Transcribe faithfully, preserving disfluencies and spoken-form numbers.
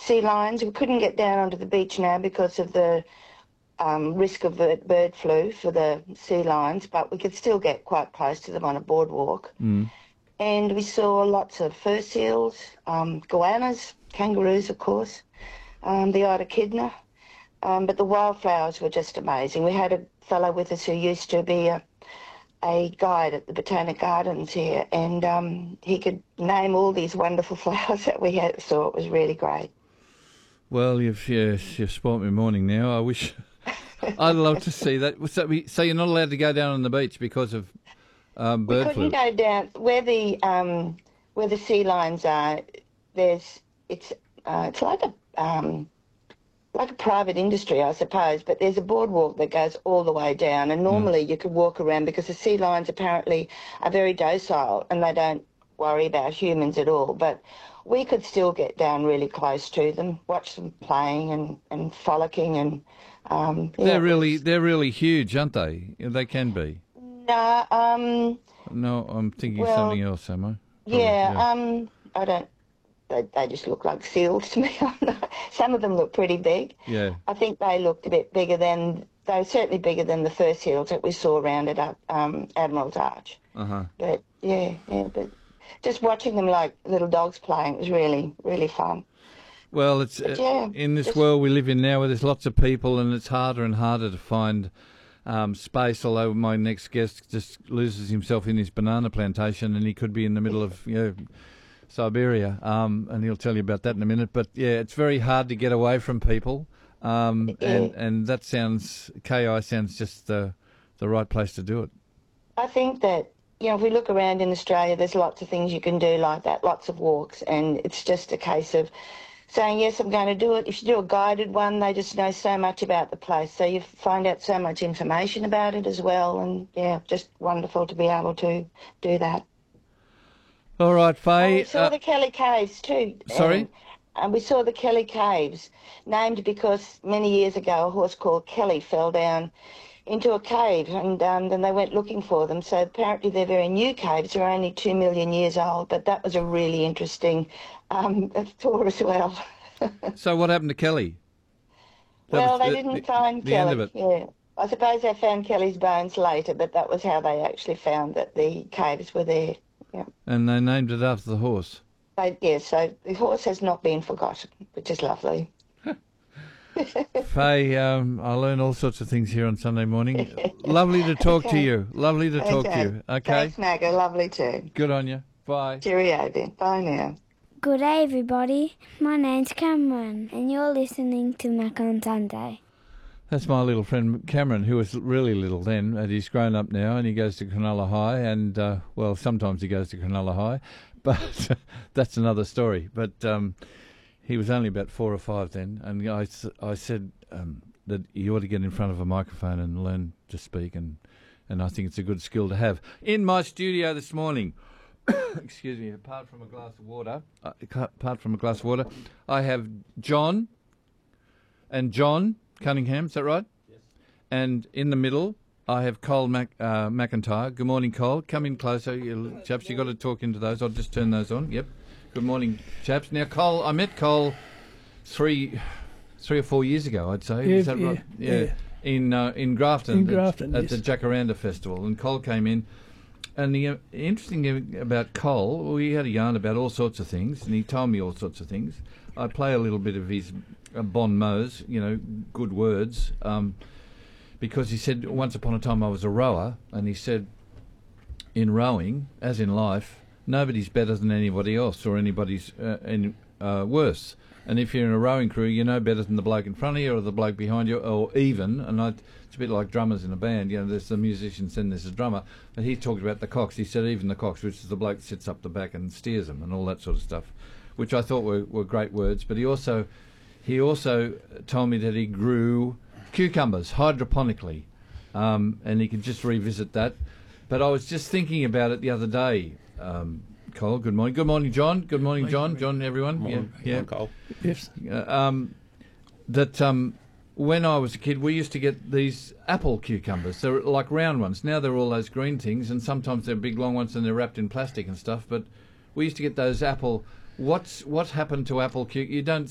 sea lions. We couldn't get down onto the beach now because of the um, risk of bird, bird flu for the sea lions, but we could still get quite close to them on a boardwalk. Mm. And we saw lots of fur seals, um, goannas, kangaroos, of course, um, the echidna. Um, but the wildflowers were just amazing. We had a fellow with us who used to be a, a guide at the Botanic Gardens here, and um, he could name all these wonderful flowers that we had, saw. It was really great. Well, you've yes, you've spoilt my morning now. I wish I'd love to see that. So, we, so you're not allowed to go down on the beach because of um, bird we flu? couldn't go down where the um, where the sea lions are. There's it's uh, it's like a um, like a private industry, I suppose, but there's a boardwalk that goes all the way down, and normally mm. you could walk around because the sea lions apparently are very docile and they don't worry about humans at all. But we could still get down really close to them, watch them playing and, and frolicking. And um, they're yeah, really they're really huge, aren't they? They can be. No, um, no, I'm thinking well, something else, am I? Probably, yeah, yeah, um, I don't. They, they just look like seals to me. Some of them look pretty big. Yeah. I think they looked a bit bigger than, they were certainly bigger than the fur seals that we saw around at um, Admiral's Arch. Uh-huh. But, yeah, yeah, but just watching them like little dogs playing was really, really fun. Well, it's but, yeah, uh, in this just, world we live in now where there's lots of people and it's harder and harder to find um, space, although my next guest just loses himself in his banana plantation and he could be in the middle of, you know, Siberia, um, and he'll tell you about that in a minute. But yeah, it's very hard to get away from people, um, yeah. and and that sounds K I sounds just the the right place to do it. I think that you know if we look around in Australia, there's lots of things you can do like that, lots of walks, and it's just a case of saying yes, I'm going to do it. If you do a guided one, they just know so much about the place, so you find out so much information about it as well, and yeah, just wonderful to be able to do that. All right, Faye. Oh, we saw uh, the Kelly Caves too. Sorry? And, and we saw the Kelly Caves, named because many years ago a horse called Kelly fell down into a cave, and um, then they went looking for them. So apparently they're very new caves. They're only two million years old, but that was a really interesting um, tour as well. So what happened to Kelly? That well, they the, didn't the, find the Kelly. End of it. Yeah. I suppose they found Kelly's bones later, but that was how they actually found that the caves were there. Yeah. And they named it after the horse. They, yeah, so the horse has not been forgotten, which is lovely. Faye, um, I learn all sorts of things here on Sunday morning. Lovely to talk okay. to you. Lovely to talk okay. to you. Okay. Thanks, Magga. Lovely too. Good on you. Bye. Cheerio then. Bye now. Good day, everybody. My name's Cameron, and you're listening to Mac on Sunday. That's my little friend Cameron, who was really little then, and he's grown up now, and he goes to Cronulla High, and, uh, well, sometimes he goes to Cronulla High, but that's another story. But um, he was only about four or five then, and I, I said um, that you ought to get in front of a microphone and learn to speak, and, and I think it's a good skill to have. In my studio this morning, excuse me, apart from a glass of water, uh, apart from a glass of water, I have John, and John Cunningham, is that right? Yes. And in the middle, I have Cole Mac, uh, McIntyre. Good morning, Cole. Come in closer, you chaps. You've got to talk into those. I'll just turn those on. Yep. Good morning, chaps. Now, Cole, I met Cole three three or four years ago, I'd say. Yeah, is that yeah, right? Yeah. yeah. In, uh, in Grafton. In Grafton, At, yes. at the Jacaranda Festival. And Cole came in. And the uh, interesting thing about Cole, we had a yarn about all sorts of things, and he told me all sorts of things. I play a little bit of his uh, bon mots, you know, good words, um, because he said, once upon a time I was a rower, and he said, in rowing, as in life, nobody's better than anybody else, or anybody's uh, any, uh, worse. And if you're in a rowing crew, you're no better than the bloke in front of you or the bloke behind you, or even, and I, it's a bit like drummers in a band, you know, there's the musicians and there's the drummer, and he talked about the cox. He said even the cox, which is the bloke that sits up the back and steers them and all that sort of stuff, which I thought were, were great words. But he also, he also told me that he grew cucumbers hydroponically, um, and he could just revisit that. But I was just thinking about it the other day, um, Cole, good morning. Good morning, John. Good morning, John. John, everyone. Morning. Yeah, yeah. Cole. Yes. Uh, um, that um, when I was a kid, we used to get these apple cucumbers. They're like round ones. Now they're all those green things, and sometimes they're big, long ones, and they're wrapped in plastic and stuff. But we used to get those apple. What's what happened to apple cucumbers? You don't